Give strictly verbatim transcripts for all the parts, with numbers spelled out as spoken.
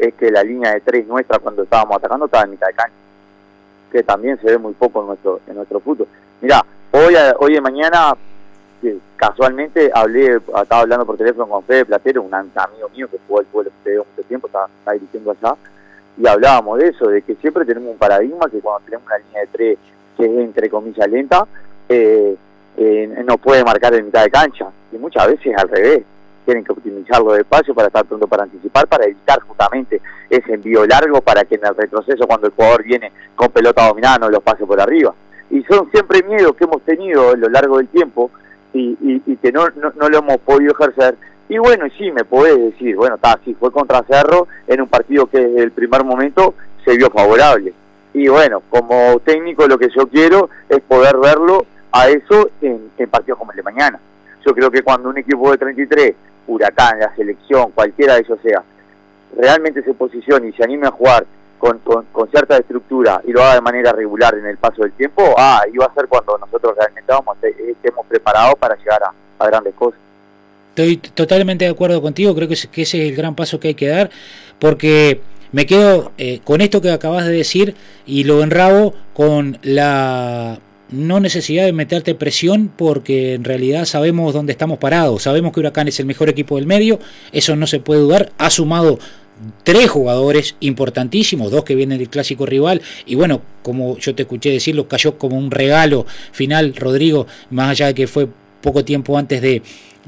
es que la línea de tres nuestra cuando estábamos atacando estaba en mitad de cancha, que también se ve muy poco en nuestro en nuestro fútbol. Mirá, hoy hoy de mañana que casualmente hablé, estaba hablando por teléfono con Fede Platero, un amigo mío que jugó al fútbol hace mucho tiempo, está, está dirigiendo allá, y hablábamos de eso, de que siempre tenemos un paradigma que cuando tenemos una línea de tres que es entre comillas lenta, eh, eh, no puede marcar en mitad de cancha, y muchas veces al revés, tienen que optimizar los espacios para estar pronto para anticipar, para evitar justamente ese envío largo, para que en el retroceso cuando el jugador viene con pelota dominada no los pase por arriba. Y son siempre miedos que hemos tenido a lo largo del tiempo y, y, y que no, no, no lo hemos podido ejercer. Y bueno, sí, me podés decir, bueno, está, sí, fue contra Cerro en un partido que desde el primer momento se vio favorable. Y bueno, como técnico lo que yo quiero es poder verlo a eso en, en partidos como el de mañana. Yo creo que cuando un equipo de treinta y tres, Huracán, la selección, cualquiera de ellos sea, realmente se posicione y se anime a jugar con, con, con cierta estructura y lo haga de manera regular en el paso del tiempo, ah, iba a ser cuando nosotros realmente vamos, estemos preparados para llegar a, a grandes cosas. Estoy totalmente de acuerdo contigo, creo que, es, que ese es el gran paso que hay que dar, porque me quedo eh, con esto que acabas de decir y lo enrabo con la no necesidad de meterte presión, porque en realidad sabemos dónde estamos parados, sabemos que Huracán es el mejor equipo del medio, eso no se puede dudar, ha sumado tres jugadores importantísimos, dos que vienen del clásico rival, y bueno, como yo te escuché decirlo, cayó como un regalo final Rodrigo, más allá de que fue poco tiempo antes de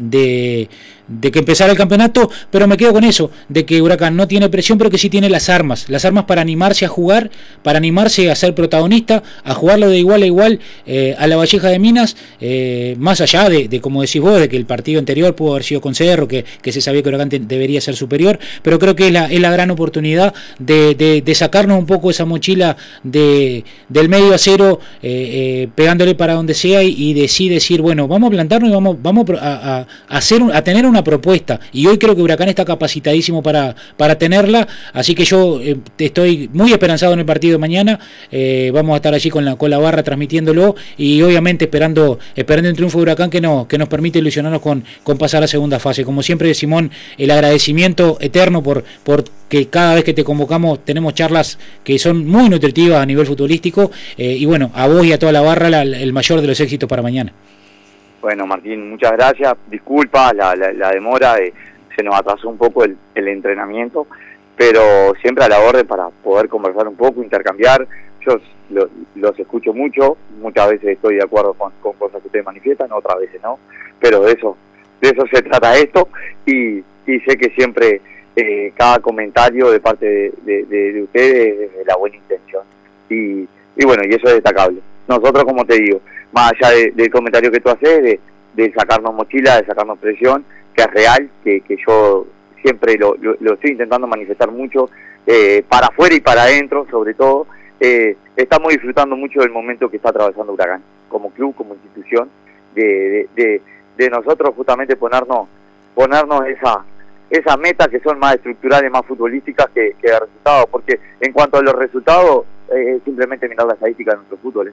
de, de que empezara el campeonato, pero me quedo con eso, de que Huracán no tiene presión, pero que sí tiene las armas, las armas para animarse a jugar, para animarse a ser protagonista, a jugarlo de igual a igual eh, a la Valleja de Minas, eh, más allá de, de, como decís vos, de que el partido anterior pudo haber sido con Cerro, que, que se sabía que Huracán te, debería ser superior, pero creo que es la, es la gran oportunidad de, de, de sacarnos un poco esa mochila de, del medio a cero, eh, eh, pegándole para donde sea y, y de sí decir, bueno, vamos a plantarnos y vamos, vamos a, a A, hacer un, a tener una propuesta, y hoy creo que Huracán está capacitadísimo para, para tenerla, así que yo eh, estoy muy esperanzado en el partido de mañana, eh, vamos a estar allí con la, con la barra transmitiéndolo y obviamente esperando esperando un triunfo de Huracán que, no, que nos permite ilusionarnos con, con pasar a la segunda fase. Como siempre, Simón, el agradecimiento eterno por, por que cada vez que te convocamos tenemos charlas que son muy nutritivas a nivel futbolístico, eh, y bueno, a vos y a toda la barra la, el mayor de los éxitos para mañana. Bueno, Martín, muchas gracias. Disculpa la, la, la demora, de, se nos atrasó un poco el, el entrenamiento, pero siempre a la orden para poder conversar un poco, intercambiar. Yo lo, los escucho mucho, muchas veces estoy de acuerdo con, con cosas que ustedes manifiestan, otras veces no, pero de eso de eso se trata esto, y, y sé que siempre eh, cada comentario de parte de, de, de, de ustedes es de la buena intención, y, y bueno, y eso es destacable. Nosotros, como te digo, más allá de, del comentario que tú haces, de, de sacarnos mochila, de sacarnos presión, que es real, que, que yo siempre lo, lo, lo estoy intentando manifestar mucho, eh, para afuera y para adentro, sobre todo, eh, estamos disfrutando mucho del momento que está atravesando Huracán, como club, como institución, de, de, de, de nosotros justamente ponernos ponernos esa esas metas que son más estructurales, más futbolísticas que, que de resultados, porque en cuanto a los resultados, eh, simplemente mirar la estadística de nuestro fútbol, ¿eh?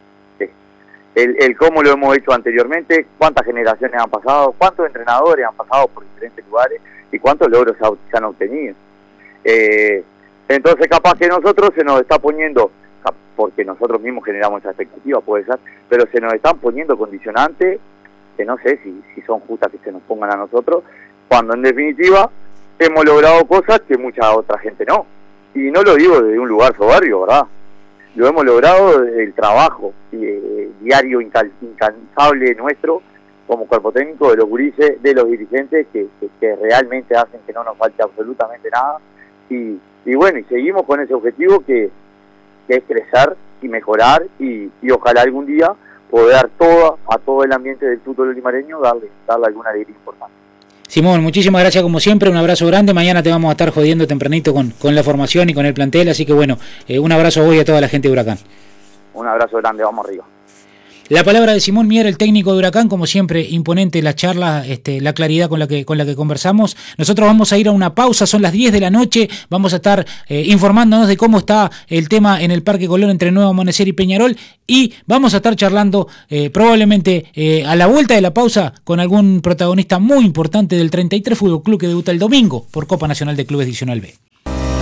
El, el cómo lo hemos hecho anteriormente, cuántas generaciones han pasado, cuántos entrenadores han pasado por diferentes lugares y cuántos logros se, se han obtenido. Eh, entonces capaz que nosotros se nos está poniendo, porque nosotros mismos generamos esa expectativa, puede ser, pero se nos están poniendo condicionantes que no sé si, si son justas que se nos pongan a nosotros, cuando en definitiva hemos logrado cosas que mucha otra gente no. Y no lo digo desde un lugar soberbio, ¿verdad? Lo hemos logrado desde el trabajo eh, diario incal, incansable nuestro como cuerpo técnico, de los gurises, de los dirigentes que, que, que realmente hacen que no nos falte absolutamente nada, y, y bueno, y seguimos con ese objetivo que, que es crecer y mejorar, y, y ojalá algún día poder todo, a todo el ambiente del fútbol limareño darle, darle alguna alegría importante. Simón, muchísimas gracias como siempre, un abrazo grande, mañana te vamos a estar jodiendo tempranito con, con la formación y con el plantel, así que bueno, eh, un abrazo a vos y a toda la gente de Huracán. Un abrazo grande, vamos arriba. La palabra de Simón Mier, el técnico de Huracán, como siempre, imponente la charla, este, la claridad con la que con la que conversamos. Nosotros vamos a ir a una pausa, son las diez de la noche, vamos a estar eh, informándonos de cómo está el tema en el Parque Colón entre Nuevo Amanecer y Peñarol, y vamos a estar charlando eh, probablemente eh, a la vuelta de la pausa con algún protagonista muy importante del treinta y tres Fútbol Club que debuta el domingo por Copa Nacional de Clubes Divisional B.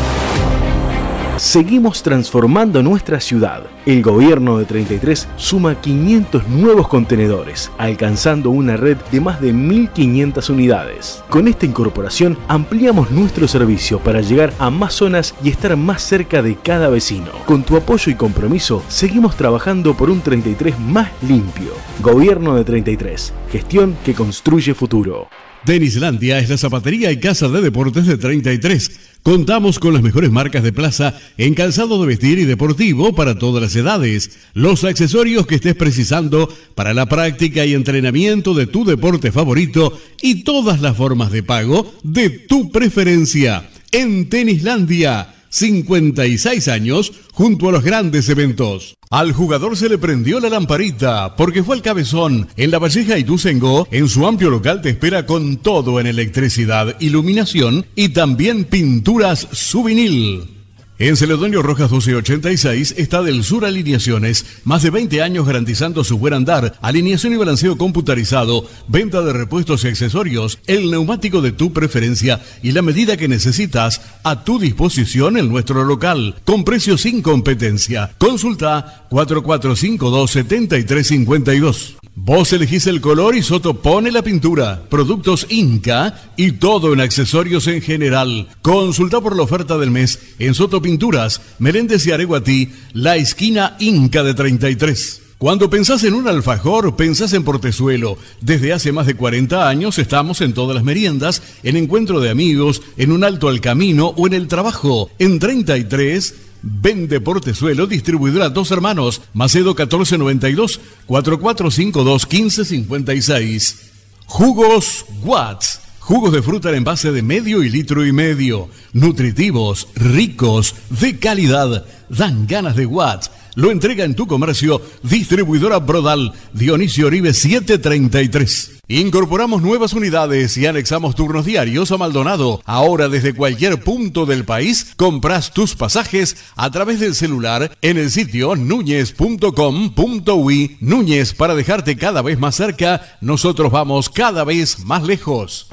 Seguimos transformando nuestra ciudad. El gobierno de treinta y tres suma quinientos nuevos contenedores, alcanzando una red de más de mil quinientas unidades. Con esta incorporación ampliamos nuestro servicio para llegar a más zonas y estar más cerca de cada vecino. Con tu apoyo y compromiso, seguimos trabajando por un treinta y tres más limpio. Gobierno de treinta y tres. Gestión que construye futuro. Tenislandia es la zapatería y casa de deportes de treinta y tres. Contamos con las mejores marcas de plaza en calzado de vestir y deportivo para todas las edades. Los accesorios que estés precisando para la práctica y entrenamiento de tu deporte favorito y todas las formas de pago de tu preferencia. En Tenislandia, cincuenta y seis años junto a los grandes eventos. Al jugador se le prendió la lamparita porque fue al Cabezón. En La Valleja y Ituzaingó, en su amplio local te espera con todo en electricidad, iluminación y también pinturas Souvenir. En Celedonio Rojas doce ochenta y seis está Del Sur Alineaciones, más de veinte años garantizando su buen andar, alineación y balanceo computarizado, venta de repuestos y accesorios, el neumático de tu preferencia y la medida que necesitas a tu disposición en nuestro local, con precios sin competencia. Consulta cuatro cuatro cinco dos, siete tres cinco dos. Vos elegís el color y Soto pone la pintura. Productos Inca y todo en accesorios en general. Consulta por la oferta del mes en Soto Pinturas, Meléndez y Areguatí, la esquina Inca de treinta y tres. Cuando pensás en un alfajor, pensás en Portezuelo. Desde hace más de cuarenta años estamos en todas las meriendas, en encuentro de amigos, en un alto al camino o en el trabajo. En treinta y tres... Vende Portezuelo, distribuidora Dos Hermanos, Macedo catorce noventa y dos, cuatro cuatro cinco dos, quince cincuenta y seis. Jugos Watts, jugos de fruta en envase de medio y litro y medio, nutritivos, ricos, de calidad, dan ganas de Watts. Lo entrega en tu comercio, distribuidora Brodal, Dionisio Oribe setecientos treinta y tres. Incorporamos nuevas unidades y anexamos turnos diarios a Maldonado. Ahora desde cualquier punto del país compras tus pasajes a través del celular en el sitio núñez punto com punto uy. Núñez, para dejarte cada vez más cerca, nosotros vamos cada vez más lejos.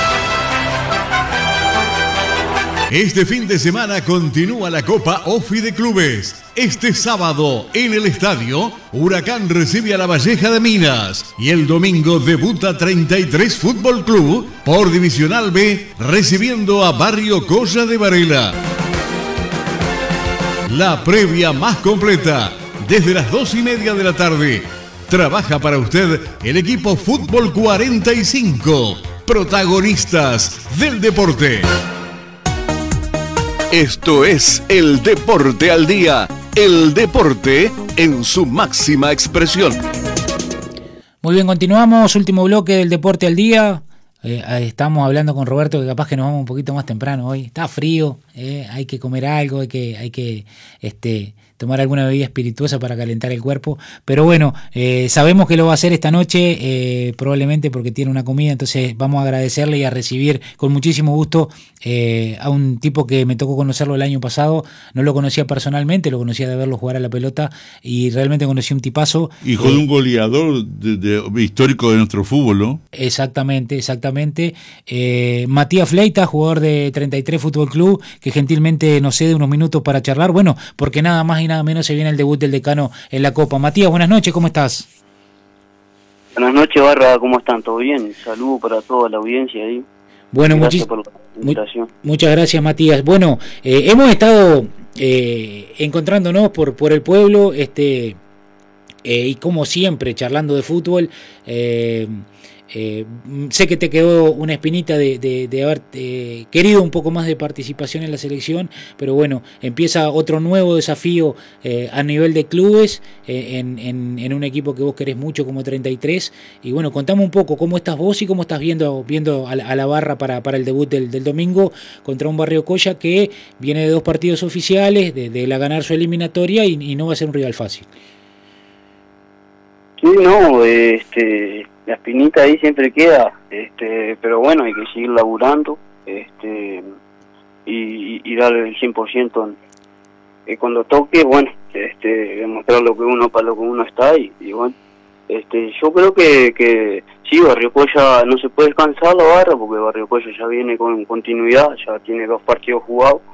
Este fin de semana continúa la Copa Ofi de Clubes. Este sábado, en el estadio, Huracán recibe a La Valleja de Minas. Y el domingo debuta treinta y tres Fútbol Club por Divisional B, recibiendo a Barrio Colla de Varela. La previa más completa, desde las dos y media de la tarde. Trabaja para usted el equipo Fútbol cuarenta y cinco, protagonistas del deporte. Esto es el Deporte al Día, el deporte en su máxima expresión. Muy bien, continuamos, último bloque del Deporte al Día. Eh, estamos hablando con Roberto que capaz que nos vamos un poquito más temprano hoy. Está frío, eh, hay que comer algo, hay que, hay que este, tomar alguna bebida espirituosa para calentar el cuerpo. Pero bueno, eh, sabemos que lo va a hacer esta noche, eh, probablemente porque tiene una comida, entonces vamos a agradecerle y a recibir con muchísimo gusto eh, a un tipo que me tocó conocerlo el año pasado. No lo conocía personalmente, lo conocía de verlo jugar a la pelota y realmente conocí un tipazo. Hijo eh, de un goleador de, de, histórico de nuestro fútbol, ¿no? Exactamente, exactamente. Eh, Matías Fleita, jugador de treinta y tres Fútbol Club, que gentilmente nos cede unos minutos para charlar. Bueno, porque nada más y nada menos se viene el debut del decano en la Copa. Matías, buenas noches, ¿cómo estás? Buenas noches, Barra, ¿cómo están? ¿Todo bien? Saludos para toda la audiencia ahí. Bueno, gracias por la invitación. Mu- muchas gracias, Matías. Bueno, eh, hemos estado eh, encontrándonos por, por el pueblo, este eh, y como siempre, charlando de fútbol. Eh, Eh, sé que te quedó una espinita de, de, de haber eh, querido un poco más de participación en la selección, pero bueno, empieza otro nuevo desafío eh, a nivel de clubes eh, en, en, en un equipo que vos querés mucho como treinta y tres. Y bueno, contame un poco cómo estás vos y cómo estás viendo, viendo a, la, a la barra para, para el debut del, del domingo contra un Barrio Colla que viene de dos partidos oficiales, de, de la ganar su eliminatoria y, y no va a ser un rival fácil. Sí, no, este, la espinita ahí siempre queda, este, pero bueno, hay que seguir laburando, este, y, y dar el cien por ciento en, eh, cuando toque, bueno, este, demostrar lo que uno para lo que uno está y, y bueno, este, yo creo que, que sí, Barrio Colla no se puede descansar la barra porque Barrio Colla ya viene con continuidad, ya tiene dos partidos jugados.